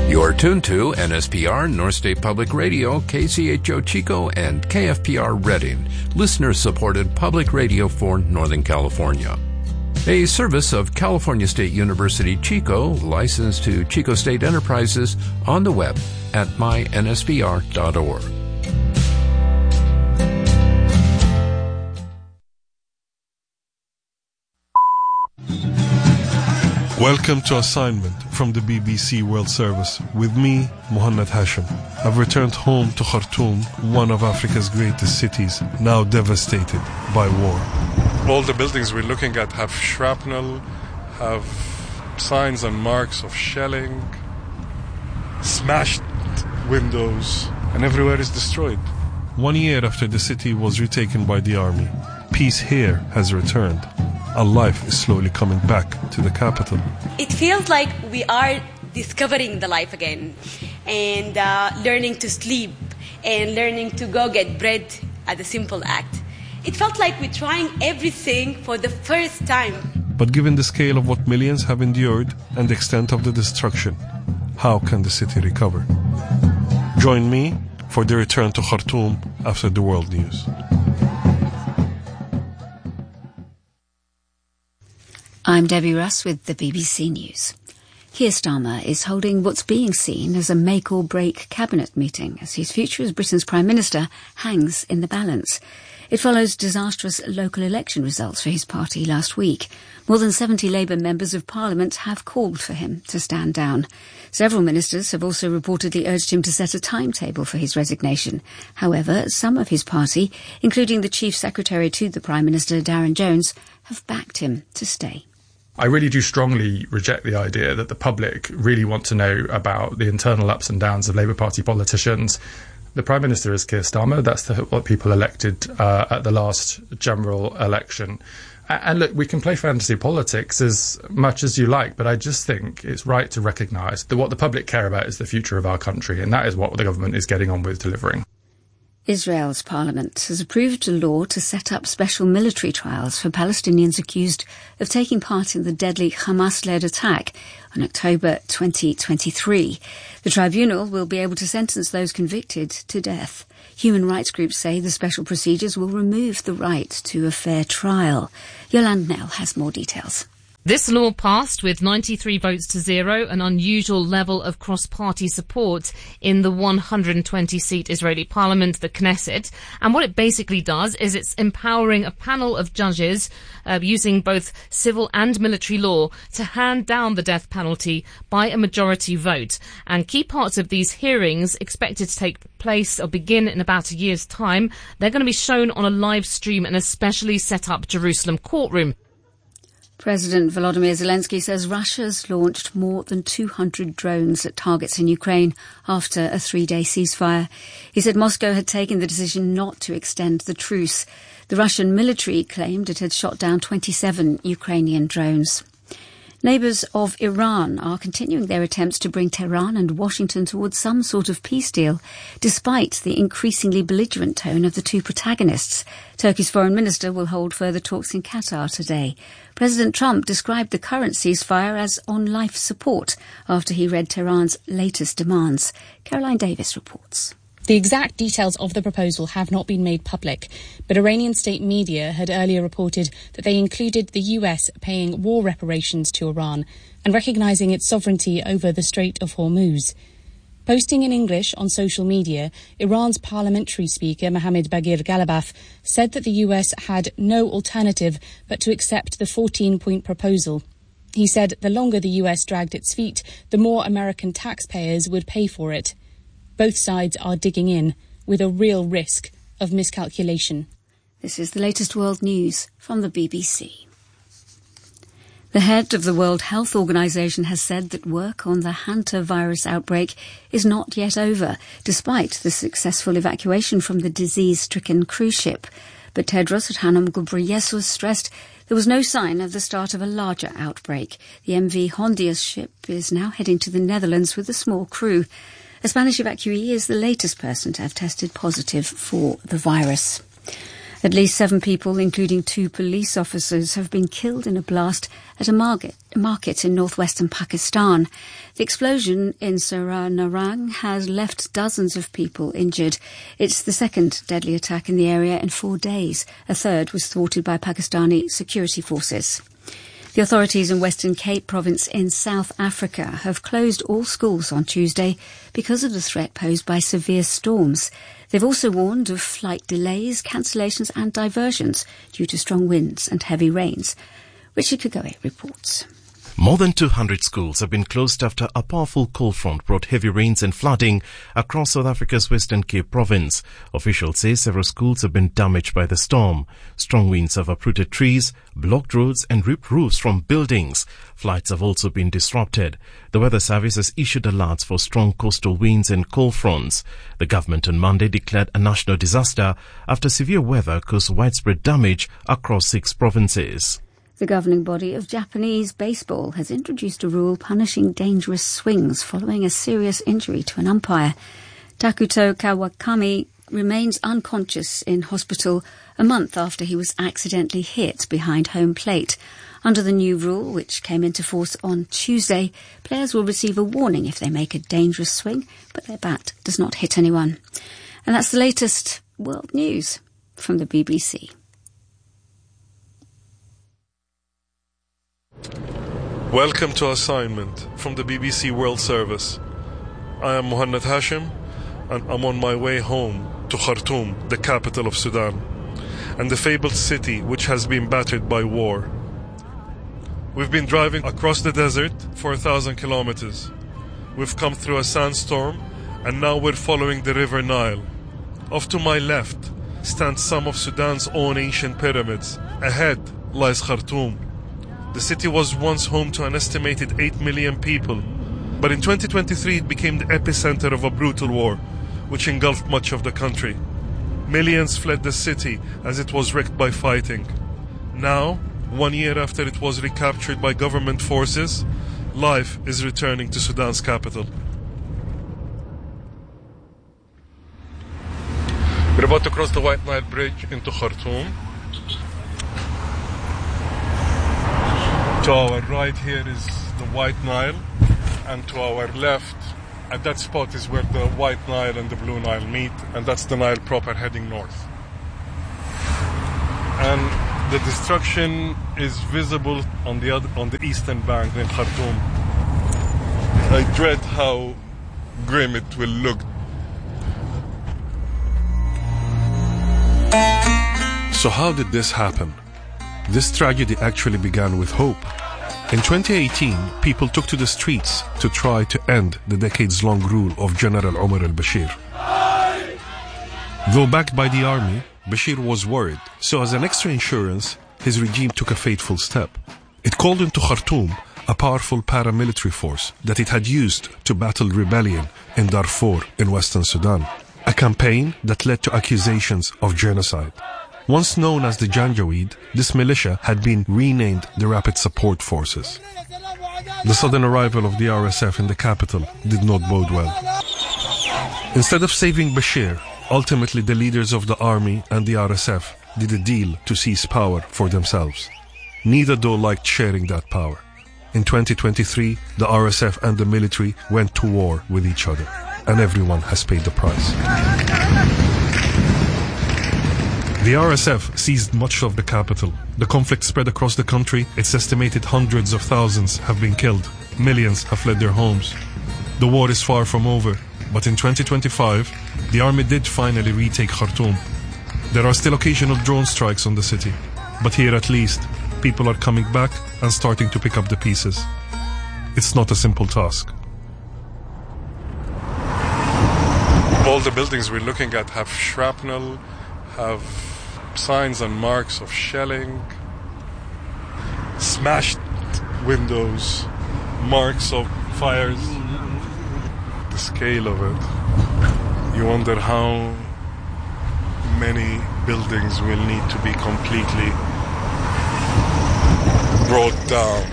You're tuned to NSPR, North State Public Radio, KCHO Chico, and KFPR Redding, listener-supported public radio for Northern California. A service of California State University Chico, licensed to Chico State Enterprises, on the web at myNSPR.org. Welcome to Assignment from the BBC World Service with me, Muhannad Hashim. I've returned home to Khartoum, one of Africa's greatest cities, now devastated by war. All the buildings we're looking at have shrapnel, have signs and marks of shelling, smashed windows, and everywhere is destroyed. 1 year after the city was retaken by the army, peace here has returned. Our life is slowly coming back to the capital. It feels like we are discovering the life again and learning to sleep and learning to go get bread as a simple act. It felt like we're trying everything for the first time. But given the scale of what millions have endured and the extent of the destruction, how can the city recover? Join me for the return to Khartoum after the world news. I'm Debbie Russ with the BBC News. Keir Starmer is holding what's being seen as a make-or-break cabinet meeting as his future as Britain's Prime Minister hangs in the balance. It follows disastrous local election results for his party last week. More than 70 Labour members of Parliament have called for him to stand down. Several ministers have also reportedly urged him to set a timetable for his resignation. However, some of his party, including the Chief Secretary to the Prime Minister, Darren Jones, have backed him to stay. I really do strongly reject the idea that the public really want to know about the internal ups and downs of Labour Party politicians. The Prime Minister is Keir Starmer. That's what people elected at the last general election. And look, we can play fantasy politics as much as you like, but I just think it's right to recognise that what the public care about is the future of our country, and that is what the government is getting on with delivering. Israel's parliament has approved a law to set up special military trials for Palestinians accused of taking part in the deadly Hamas-led attack on October 2023. The tribunal will be able to sentence those convicted to death. Human rights groups say the special procedures will remove the right to a fair trial. Yolande Nell has more details. This law passed with 93 votes to 0, an unusual level of cross-party support in the 120-seat Israeli parliament, the Knesset. And what it basically does is it's empowering a panel of judges using both civil and military law to hand down the death penalty by a majority vote. And key parts of these hearings expected to take place or begin in about a year's time. They're going to be shown on a live stream in a specially set up Jerusalem courtroom. President Volodymyr Zelensky says Russia's launched more than 200 drones at targets in Ukraine after a 3-day ceasefire. He said Moscow had taken the decision not to extend the truce. The Russian military claimed it had shot down 27 Ukrainian drones. Neighbours of Iran are continuing their attempts to bring Tehran and Washington towards some sort of peace deal, despite the increasingly belligerent tone of the two protagonists. Turkey's foreign minister will hold further talks in Qatar today. President Trump described the current ceasefire as on life support after he read Tehran's latest demands. Caroline Davis reports. The exact details of the proposal have not been made public, but Iranian state media had earlier reported that they included the US paying war reparations to Iran and recognising its sovereignty over the Strait of Hormuz. Posting in English on social media, Iran's parliamentary speaker Mohammad Bagir Ghalibaf said that the US had no alternative but to accept the 14-point proposal. He said the longer the US dragged its feet, the more American taxpayers would pay for it. Both sides are digging in, with a real risk of miscalculation. This is the latest world news from the BBC. The head of the World Health Organization has said that work on the hantavirus outbreak is not yet over, despite the successful evacuation from the disease-stricken cruise ship. But Tedros Adhanom Ghebreyesus stressed there was no sign of the start of a larger outbreak. The MV Hondius ship is now heading to the Netherlands with a small crew. A Spanish evacuee is the latest person to have tested positive for the virus. At least 7 people, including 2 police officers, have been killed in a blast at a market in northwestern Pakistan. The explosion in Surah-Narang has left dozens of people injured. It's the second deadly attack in the area in 4 days. A third was thwarted by Pakistani security forces. The authorities in Western Cape Province in South Africa have closed all schools on Tuesday because of the threat posed by severe storms. They've also warned of flight delays, cancellations and diversions due to strong winds and heavy rains. Richard Kagoe reports. More than 200 schools have been closed after a powerful cold front brought heavy rains and flooding across South Africa's Western Cape Province. Officials say several schools have been damaged by the storm. Strong winds have uprooted trees, blocked roads and ripped roofs from buildings. Flights have also been disrupted. The Weather Service has issued alerts for strong coastal winds and cold fronts. The government on Monday declared a national disaster after severe weather caused widespread damage across 6 provinces. The governing body of Japanese baseball has introduced a rule punishing dangerous swings following a serious injury to an umpire. Takuto Kawakami remains unconscious in hospital a month after he was accidentally hit behind home plate. Under the new rule, which came into force on Tuesday, players will receive a warning if they make a dangerous swing, but their bat does not hit anyone. And that's the latest world news from the BBC. Welcome to Assignment from the BBC World Service. I am Mohannad Hashim and I'm on my way home to Khartoum, the capital of Sudan, and the fabled city which has been battered by war. We've been driving across the desert for 1,000 kilometers. We've come through a sandstorm and now we're following the River Nile. Off to my left stand some of Sudan's own ancient pyramids. Ahead lies Khartoum. The city was once home to an estimated 8 million people, but in 2023 it became the epicenter of a brutal war, which engulfed much of the country. Millions fled the city as it was wrecked by fighting. Now, 1 year after it was recaptured by government forces, life is returning to Sudan's capital. We're about to cross the White Nile Bridge into Khartoum. To our right here is the White Nile, and to our left, at that spot is where the White Nile and the Blue Nile meet, and that's the Nile proper heading north. And the destruction is visible on the eastern bank in Khartoum. I dread how grim it will look. So how did this happen? This tragedy actually began with hope. In 2018, people took to the streets to try to end the decades-long rule of General Omar al-Bashir. Though backed by the army, Bashir was worried, so as an extra insurance, his regime took a fateful step. It called into Khartoum a powerful paramilitary force that it had used to battle rebellion in Darfur in Western Sudan, a campaign that led to accusations of genocide. Once known as the Janjaweed, this militia had been renamed the Rapid Support Forces. The sudden arrival of the RSF in the capital did not bode well. Instead of saving Bashir, ultimately the leaders of the army and the RSF did a deal to seize power for themselves. Neither though liked sharing that power. In 2023, the RSF and the military went to war with each other, and everyone has paid the price. The RSF seized much of the capital. The conflict spread across the country. It's estimated hundreds of thousands have been killed. Millions have fled their homes. The war is far from over, but in 2025, the army did finally retake Khartoum. There are still occasional drone strikes on the city, but here at least, people are coming back and starting to pick up the pieces. It's not a simple task. All the buildings we're looking at have shrapnel, have signs and marks of shelling, smashed windows, marks of fires. The scale of it, you wonder how many buildings will need to be completely brought down.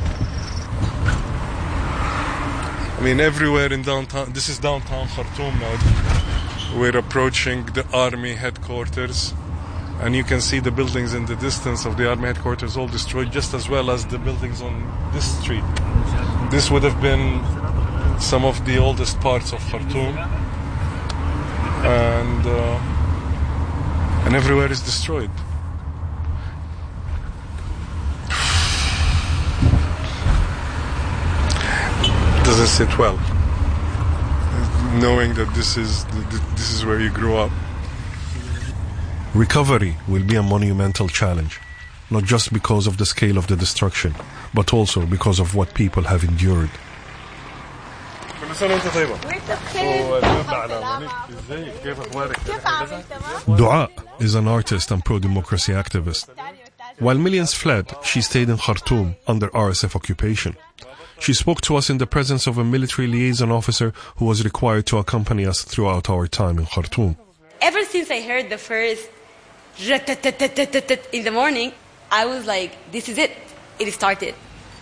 I mean, everywhere in downtown, this is downtown Khartoum now. We're approaching the army headquarters, And you can see the buildings in the distance of the army headquarters all destroyed, just as well as the buildings on this street. This would have been some of the oldest parts of Khartoum. And everywhere is destroyed. It doesn't sit well, knowing that this is where you grew up. Recovery will be a monumental challenge, not just because of the scale of the destruction, but also because of what people have endured. Dua is an artist and pro-democracy activist. While millions fled, she stayed in Khartoum under RSF occupation. She spoke to us in the presence of a military liaison officer who was required to accompany us throughout our time in Khartoum. Ever since I heard the first in the morning, I was like, this is it. It started.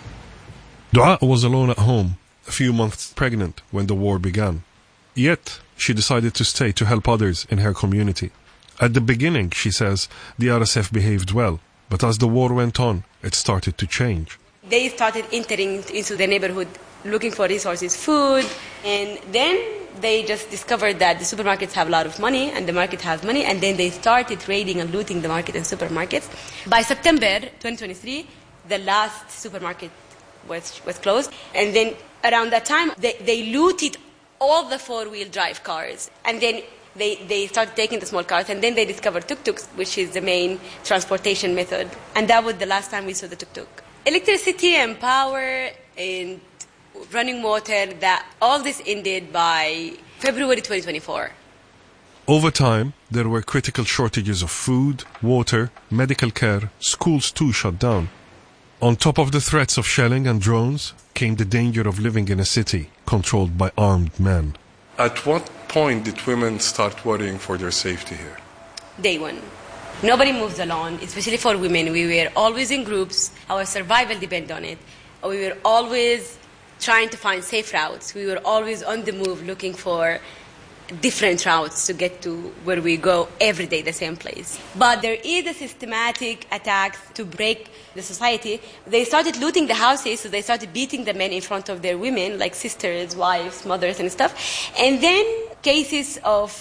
Dua was alone at home, a few months pregnant when the war began. Yet, she decided to stay to help others in her community. At the beginning, she says, the RSF behaved well, but as the war went on, it started to change. They started entering into the neighborhood looking for resources, food, and then they just discovered that the supermarkets have a lot of money and the market has money, and then they started raiding and looting the market and supermarkets. By September 2023, the last supermarket was closed, and then around that time, they looted all the four-wheel drive cars, and then they started taking the small cars, and then they discovered tuk-tuks, which is the main transportation method, and that was the last time we saw the tuk-tuk. Electricity and power and running water, that all this ended by February 2024. Over time, there were critical shortages of food, water, medical care, schools too shut down. On top of the threats of shelling and drones came the danger of living in a city controlled by armed men. At what point did women start worrying for their safety here? Day one. Nobody moves alone, especially for women. We were always in groups. Our survival depended on it. We were always trying to find safe routes. We were always on the move looking for different routes to get to where we go every day, the same place. But there is a systematic attacks to break the society. They started looting the houses, so they started beating the men in front of their women, like sisters, wives, mothers, and stuff. And then cases of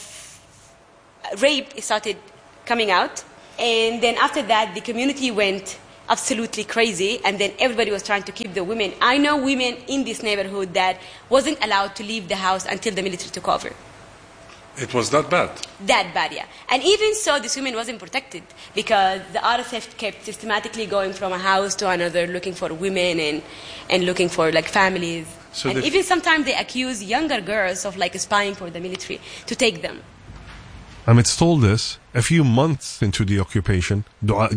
rape started coming out. And then after that, the community went absolutely crazy, and then everybody was trying to keep the women. I know women in this neighborhood that wasn't allowed to leave the house until the military took over. It was that bad? That bad, yeah. And even so, this women wasn't protected because the RSF kept systematically going from a house to another looking for women and looking for like families. So and even sometimes they accuse younger girls of like spying for the military to take them. Amidst all this, a few months into the occupation, Dua